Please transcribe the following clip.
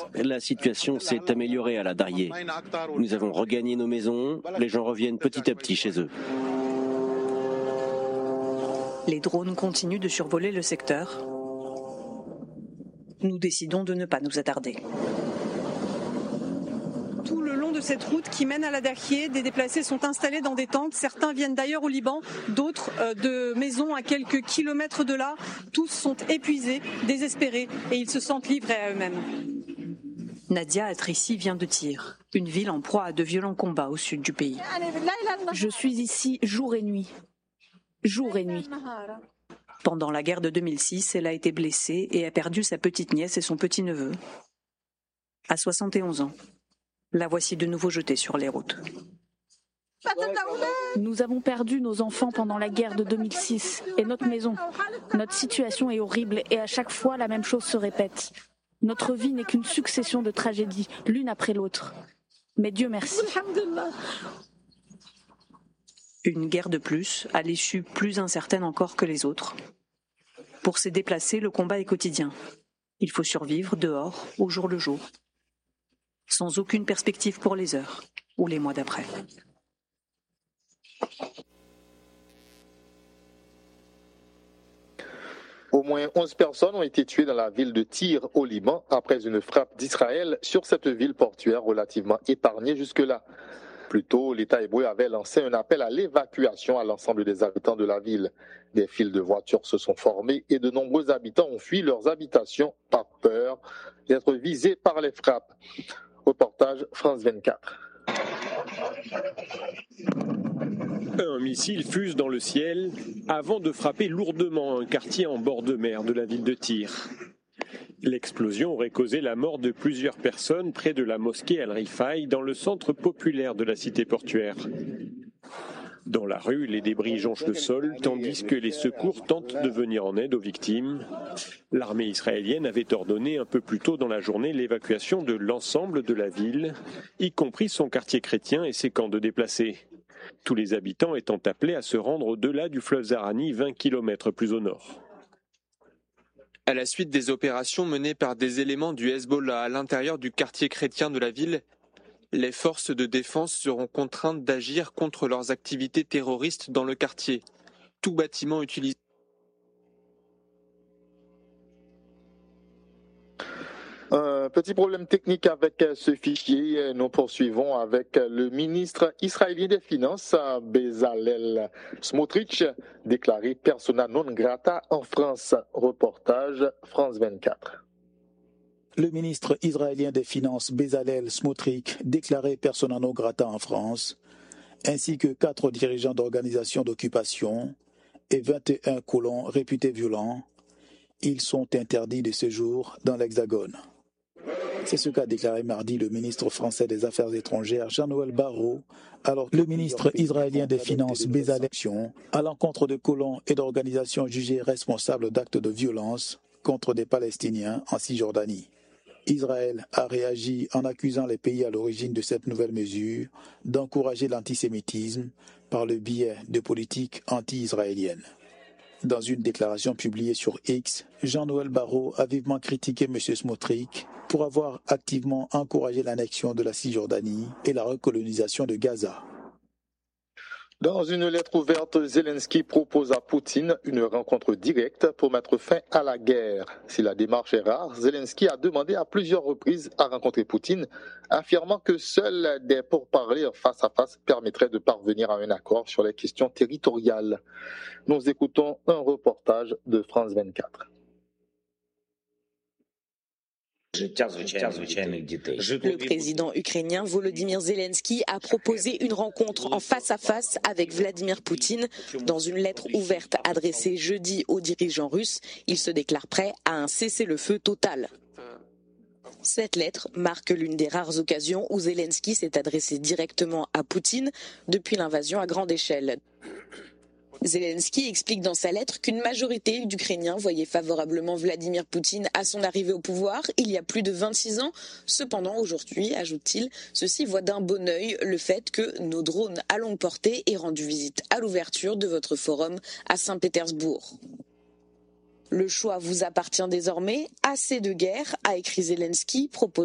La situation s'est améliorée à la Darrié. Nous avons regagné nos maisons, les gens reviennent petit à petit chez eux. Les drones continuent de survoler le secteur. Nous décidons de ne pas nous attarder. Tout le long de cette route qui mène à la Darrié, des déplacés sont installés dans des tentes. Certains viennent d'ailleurs au Liban, d'autres de maisons à quelques kilomètres de là. Tous sont épuisés, désespérés et ils se sentent livrés à eux-mêmes. Nadia Atrissi vient de Tyr, une ville en proie à de violents combats au sud du pays. Je suis ici jour et nuit. Jour et nuit. Pendant la guerre de 2006, elle a été blessée et a perdu sa petite nièce et son petit-neveu. À 71 ans, la voici de nouveau jetée sur les routes. Nous avons perdu nos enfants pendant la guerre de 2006 et notre maison. Notre situation est horrible et à chaque fois la même chose se répète. Notre vie n'est qu'une succession de tragédies, l'une après l'autre. Mais Dieu merci. Une guerre de plus, à l'issue plus incertaine encore que les autres. Pour ces déplacés, le combat est quotidien. Il faut survivre dehors, au jour le jour, sans aucune perspective pour les heures ou les mois d'après. Au moins 11 personnes ont été tuées dans la ville de Tyr au Liban après une frappe d'Israël sur cette ville portuaire relativement épargnée jusque-là. Plus tôt, l'État hébreu avait lancé un appel à l'évacuation à l'ensemble des habitants de la ville. Des files de voitures se sont formées et de nombreux habitants ont fui leurs habitations par peur d'être visés par les frappes. Reportage France 24. Un missile fuse dans le ciel avant de frapper lourdement un quartier en bord de mer de la ville de Tyr. L'explosion aurait causé la mort de plusieurs personnes près de la mosquée Al-Rifaï dans le centre populaire de la cité portuaire. Dans la rue, les débris jonchent le sol tandis que les secours tentent de venir en aide aux victimes. L'armée israélienne avait ordonné un peu plus tôt dans la journée l'évacuation de l'ensemble de la ville, y compris son quartier chrétien et ses camps de déplacés. Tous les habitants étant appelés à se rendre au-delà du fleuve Zahrani, 20 km plus au nord. À la suite des opérations menées par des éléments du Hezbollah à l'intérieur du quartier chrétien de la ville, les forces de défense seront contraintes d'agir contre leurs activités terroristes dans le quartier. Tout bâtiment utilisé. Un petit problème technique avec ce fichier. Nous poursuivons avec le ministre israélien des Finances, Bezalel Smotrich, déclaré persona non grata en France. Reportage France 24. Le ministre israélien des Finances, Bezalel Smotrich, déclaré persona non grata en France, ainsi que 4 dirigeants d'organisations d'occupation et 21 colons réputés violents, ils sont interdits de séjour dans l'Hexagone. C'est ce qu'a déclaré mardi le ministre français des Affaires étrangères, Jean-Noël Barrot, alors que le ministre israélien des Finances, Bezalel, à l'encontre de colons et d'organisations jugées responsables d'actes de violence contre des Palestiniens en Cisjordanie. Israël a réagi en accusant les pays à l'origine de cette nouvelle mesure d'encourager l'antisémitisme par le biais de politiques anti-israéliennes. Dans une déclaration publiée sur X, Jean-Noël Barrot a vivement critiqué M. Smotrich pour avoir activement encouragé l'annexion de la Cisjordanie et la recolonisation de Gaza. Dans une lettre ouverte, Zelensky propose à Poutine une rencontre directe pour mettre fin à la guerre. Si la démarche est rare, Zelensky a demandé à plusieurs reprises à rencontrer Poutine, affirmant que seuls des pourparlers face à face permettraient de parvenir à un accord sur les questions territoriales. Nous écoutons un reportage de France 24. Le président ukrainien Volodymyr Zelensky a proposé une rencontre en face-à-face avec Vladimir Poutine. Dans une lettre ouverte adressée jeudi aux dirigeants russes, il se déclare prêt à un cessez-le-feu total. Cette lettre marque l'une des rares occasions où Zelensky s'est adressé directement à Poutine depuis l'invasion à grande échelle. Zelensky explique dans sa lettre qu'une majorité d'Ukrainiens voyait favorablement Vladimir Poutine à son arrivée au pouvoir il y a plus de 26 ans. Cependant, aujourd'hui, ajoute-t-il, ceux-ci voient d'un bon œil le fait que nos drones à longue portée aient rendu visite à l'ouverture de votre forum à Saint-Pétersbourg. Le choix vous appartient désormais. Assez de guerre, a écrit Zelensky, propose